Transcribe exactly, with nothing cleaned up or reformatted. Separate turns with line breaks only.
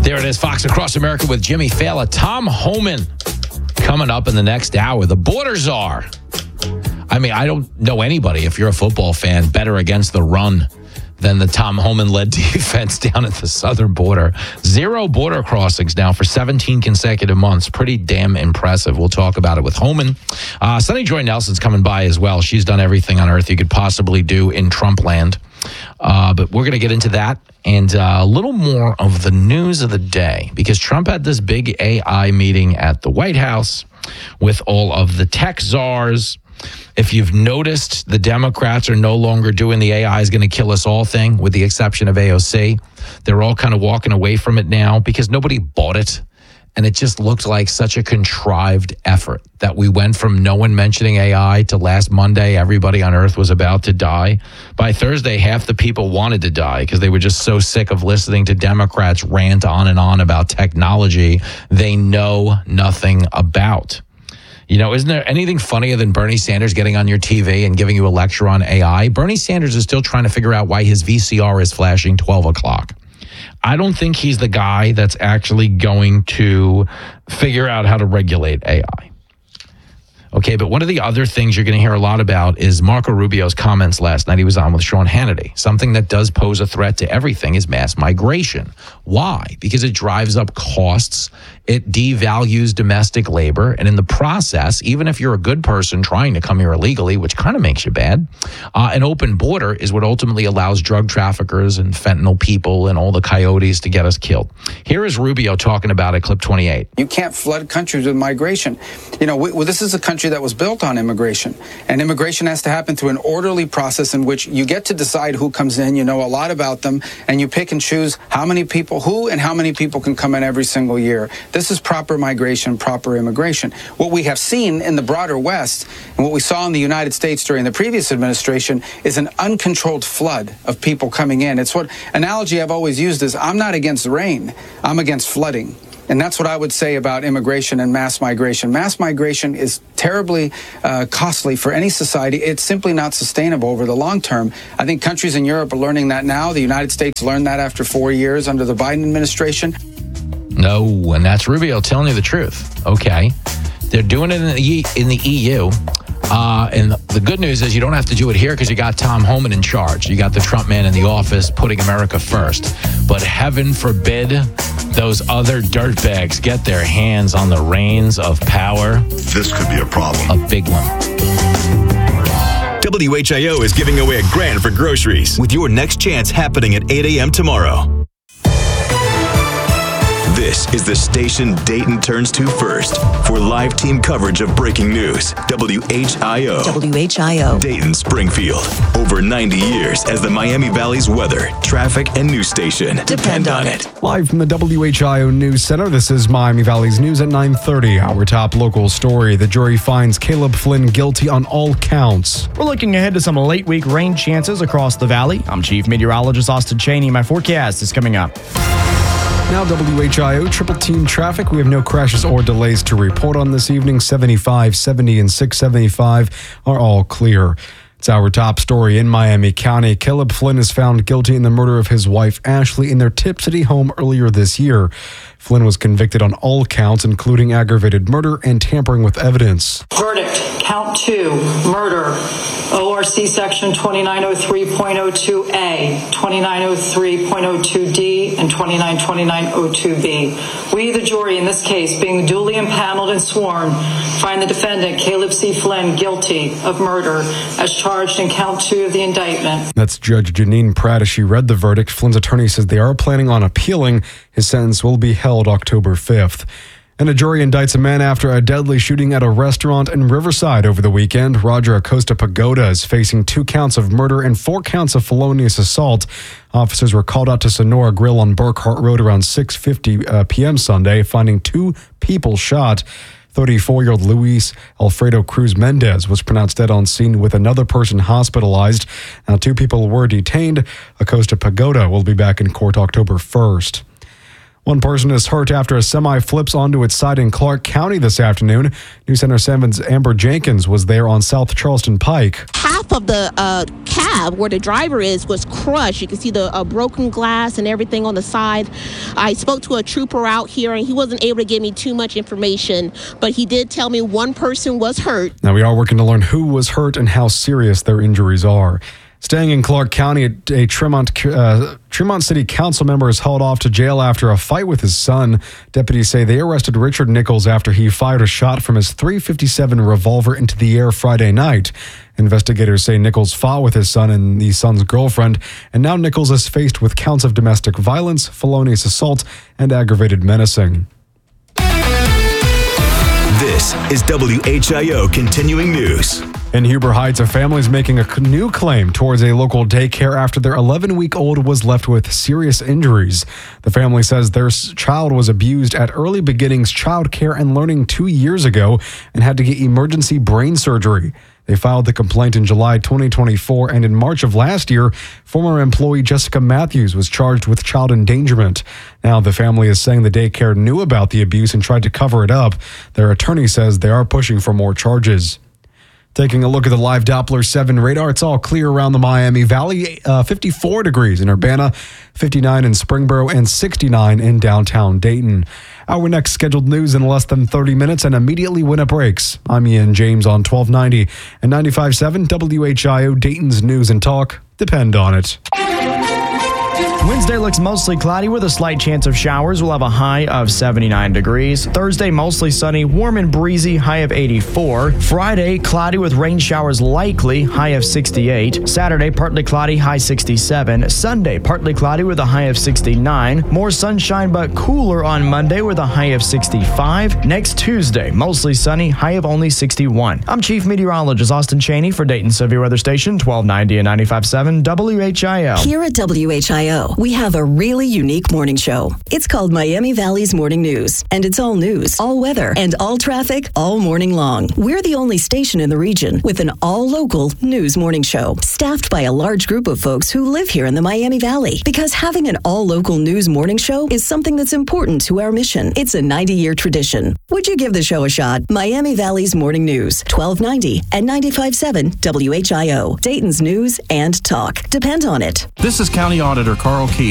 There it is, Fox Across America with Jimmy Fallon. Tom Homan coming up in the next hour. The border czar. I mean, I don't know anybody, if you're a football fan, better against the run than the Tom Homan-led defense down at the southern border. Zero border crossings now for seventeen consecutive months. Pretty damn impressive. We'll talk about it with Homan. Uh, Sunny Joy Nelson's coming by as well. She's done everything on earth you could possibly do in Trump land. Uh, but we're going to get into that and uh, a little more of the news of the day, because Trump had this big A I meeting at the White House with all of the tech czars. If you've noticed, the Democrats are no longer doing the A I is going to kill us all thing, with the exception of A O C. They're all kind of walking away from it now because nobody bought it. And it just looked like such a contrived effort that we went from no one mentioning A I to last Monday, everybody on earth was about to die. By Thursday, half the people wanted to die because they were just so sick of listening to Democrats rant on and on about technology they know nothing about. You know, isn't there anything funnier than Bernie Sanders getting on your T V and giving you a lecture on A I? Bernie Sanders is still trying to figure out why his V C R is flashing twelve o'clock. I don't think he's the guy that's actually going to figure out how to regulate A I. Okay, but one of the other things you're going to hear a lot about is Marco Rubio's comments last night. He was on with Sean Hannity. Something that does pose a threat to everything is mass migration. Why? Because it drives up costs. It devalues domestic labor. And in the process, even if you're a good person trying to come here illegally, which kind of makes you bad, uh, an open border is what ultimately allows drug traffickers and fentanyl people and all the coyotes to get us killed. Here is Rubio talking about it, clip twenty-eight.
You can't flood countries with migration. You know, we, well, this is a country that was built on immigration. And immigration has to happen through an orderly process in which you get to decide who comes in, you know a lot about them, and you pick and choose how many people, who and how many people can come in every single year. This is proper migration, proper immigration. What we have seen in the broader West, and what we saw in the United States during the previous administration, is an uncontrolled flood of people coming in. It's what analogy I've always used is, I'm not against rain, I'm against flooding. And that's what I would say about immigration and mass migration. Mass migration is terribly uh, costly for any society. It's simply not sustainable over the long term. I think countries in Europe are learning that now. The United States learned that after four years under the Biden administration.
No, and that's Rubio telling you the truth. Okay. They're doing it in the, in the E U. Uh, and the good news is you don't have to do it here because you got Tom Homan in charge. You got the Trump man in the office putting America first. But heaven forbid those other dirtbags get their hands on the reins of power.
This could be a problem.
A big one.
W H I O is giving away a grand for groceries with your next chance happening at eight a.m. tomorrow. This is the station Dayton turns to first for live team coverage of breaking news. W H I O.
W H I O.
Dayton, Springfield. Over ninety years as the Miami Valley's weather, traffic, and news station. Depend, Depend on it.
Live from the W H I O News Center, this is Miami Valley's News at nine thirty. Our top local story, the jury finds Caleb Flynn guilty on all counts.
We're looking ahead to some late week rain chances across the valley. I'm Chief Meteorologist Austin Cheney. My forecast is coming up.
Now W H I O triple team traffic. We have no crashes or delays to report on this evening. seventy-five, seventy, and six seventy-five are all clear. It's our top story in Miami County. Caleb Flynn is found guilty in the murder of his wife, Ashley, in their Tip City home earlier this year. Flynn was convicted on all counts, including aggravated murder and tampering with evidence.
Verdict, count two, murder, O R C section twenty-nine oh three point oh two A, twenty-nine oh three point oh two D, and twenty-nine twenty-nine oh two B. We, the jury in this case, being duly impaneled and sworn, find the defendant, Caleb C. Flynn, guilty of murder as charged in count two of the indictment.
That's Judge Janine Pratt as she read the verdict. Flynn's attorney says they are planning on appealing. His sentence will be held October fifth. And a jury indicts a man after a deadly shooting at a restaurant in Riverside over the weekend. Roger Acosta Pagoda is facing two counts of murder and four counts of felonious assault. Officers were called out to Sonora Grill on Burkhart Road around six fifty p.m. Sunday, finding two people shot. thirty-four-year-old Luis Alfredo Cruz Mendez was pronounced dead on scene with another person hospitalized. Now, two people were detained. Acosta Pagoda will be back in court October first. One person is hurt after a semi flips onto its side in Clark County this afternoon. News Center seven's Amber Jenkins was there on South Charleston Pike.
Half
half of the uh, cab where the driver is was crushed. You can see the uh, broken glass and everything on the side. I spoke to a trooper out here, and he wasn't able to give me too much information, but he did tell me one person was hurt.
Now, we are working to learn who was hurt and how serious their injuries are. Staying in Clark County, a Tremont, uh, Tremont City Council member is hauled off to jail after a fight with his son. Deputies say they arrested Richard Nichols after he fired a shot from his three fifty-seven revolver into the air Friday night. Investigators say Nichols fought with his son and the son's girlfriend, and now Nichols is faced with counts of domestic violence, felonious assault, and aggravated menacing.
This is W H I O Continuing News.
In Huber Heights, a family is making a new claim towards a local daycare after their eleven-week-old was left with serious injuries. The family says their child was abused at Early Beginnings Child Care and Learning two years ago and had to get emergency brain surgery. They filed the complaint in July twenty twenty-four, and in March of last year, former employee Jessica Matthews was charged with child endangerment. Now, the family is saying the daycare knew about the abuse and tried to cover it up. Their attorney says they are pushing for more charges. Taking a look at the live Doppler seven radar, it's all clear around the Miami Valley. Uh, fifty-four degrees in Urbana, fifty-nine in Springboro, and sixty-nine in downtown Dayton. Our next scheduled news in less than thirty minutes and immediately when it breaks. I'm Ian James on twelve ninety and ninety-five point seven W H I O, Dayton's News and Talk. Depend on it.
Wednesday looks mostly cloudy with a slight chance of showers. We'll have a high of seventy-nine degrees. Thursday, mostly sunny, warm and breezy, high of eighty-four. Friday, cloudy with rain showers likely, high of sixty-eight. Saturday, partly cloudy, high sixty-seven. Sunday, partly cloudy with a high of sixty-nine. More sunshine but cooler on Monday with a high of sixty-five. Next Tuesday, mostly sunny, high of only sixty-one. I'm Chief Meteorologist Austin Cheney for Dayton Severe Weather Station, twelve ninety and ninety-five point seven W H I O.
Here at W H I O, we have a really unique morning show. It's called Miami Valley's Morning News, and it's all news, all weather, and all traffic all morning long. We're the only station in the region with an all-local news morning show, staffed by a large group of folks who live here in the Miami Valley. Because having an all-local news morning show is something that's important to our mission. It's a ninety-year tradition. Would you give the show a shot? Miami Valley's Morning News, twelve ninety and ninety-five point seven W H I O, Dayton's News and Talk. Depend on it.
This is County Auditor Carl Key.